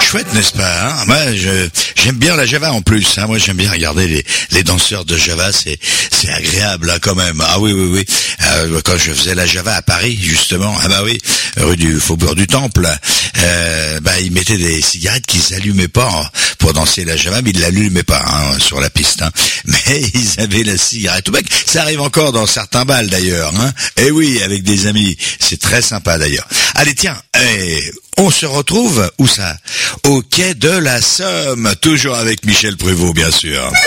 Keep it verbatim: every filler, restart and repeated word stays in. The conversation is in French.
chouette, n'est-ce pas, hein? Moi, je, j'aime bien la Java en plus, hein. Moi, j'aime bien regarder les, les danseurs de Java, c'est, c'est agréable, hein, quand même. Ah oui, oui, oui. Euh, quand je faisais la Java à Paris, justement, ah bah oui, rue du Faubourg du Temple, euh, bah, ils mettaient des cigarettes qui s'allumaient pas hein, pour danser la Java, mais ils l'allumaient pas, hein, sur la piste, hein. Mais ils avaient la cigarette. Tout mec, ça arrive encore dans certains bals, d'ailleurs, hein. Et oui, avec des amis. C'est très sympa, d'ailleurs. Allez, tiens, eh, on se retrouve, où ça? Au quai de la Somme, toujours avec Michel Prévost, bien sûr.